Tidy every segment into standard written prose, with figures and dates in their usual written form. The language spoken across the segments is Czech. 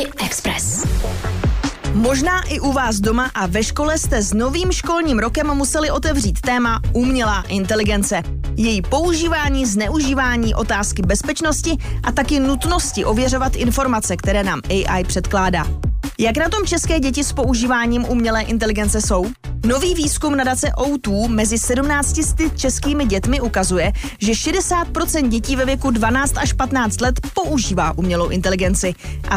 Express. Možná i u vás doma a ve škole jste s novým školním rokem museli otevřít téma umělá inteligence. Její používání, zneužívání, otázky bezpečnosti a taky nutnosti ověřovat informace, které nám AI předkládá. Jak na tom české děti s používáním umělé inteligence jsou? Nový výzkum nadace O2 mezi 17 českými dětmi ukazuje, že 60% dětí ve věku 12 až 15 let používá umělou inteligenci a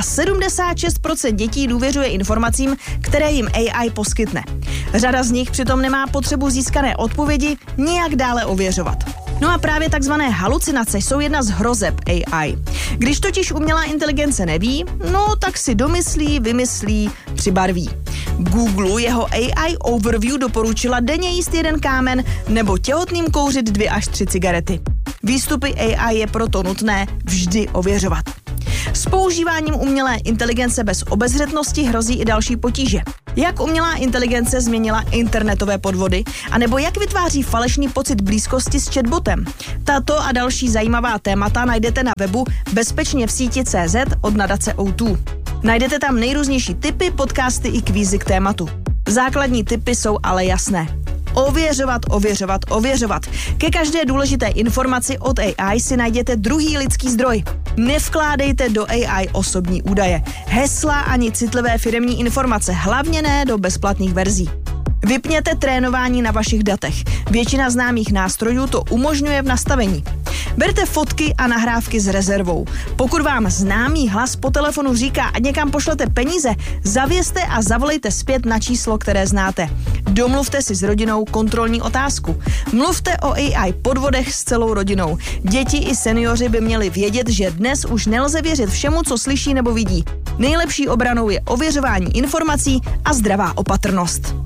76% dětí důvěřuje informacím, které jim AI poskytne. Řada z nich přitom nemá potřebu získané odpovědi nijak dále ověřovat. No a právě takzvané halucinace jsou jedna z hrozeb AI. Když totiž umělá inteligence neví, no tak si domyslí, vymyslí, přibarví. Google jeho AI Overview doporučila denně jíst 1 kámen nebo těhotným kouřit 2 až 3 cigarety. Výstupy AI je proto nutné vždy ověřovat. S používáním umělé inteligence bez obezřetnosti hrozí i další potíže. Jak umělá inteligence změnila internetové podvody, anebo jak vytváří falešný pocit blízkosti s chatbotem. Tato a další zajímavá témata najdete na webu bezpečně v síti.cz od nadace O2. Najdete tam nejrůznější tipy, podcasty i kvízy k tématu. Základní tipy jsou ale jasné. Ověřovat, ověřovat, ověřovat. Ke každé důležité informaci od AI si najděte druhý lidský zdroj. Nevkládejte do AI osobní údaje, hesla ani citlivé firemní informace, hlavně ne do bezplatných verzí. Vypněte trénování na vašich datech. Většina známých nástrojů to umožňuje v nastavení. Berte fotky a nahrávky s rezervou. Pokud vám známý hlas po telefonu říká, ať někam pošlete peníze, zavěste a zavolejte zpět na číslo, které znáte. Domluvte si s rodinou kontrolní otázku. Mluvte o AI podvodech s celou rodinou. Děti i seniori by měli vědět, že dnes už nelze věřit všemu, co slyší nebo vidí. Nejlepší obranou je ověřování informací a zdravá opatrnost.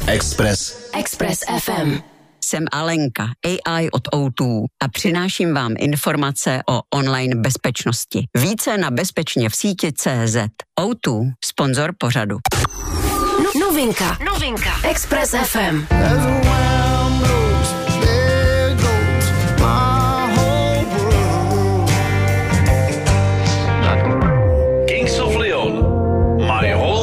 Express FM. Jsem Alenka, AI od O2 a přináším vám informace o online bezpečnosti. Více na bezpečně v síti.cz. O2, sponzor pořadu. Novinka. Express FM.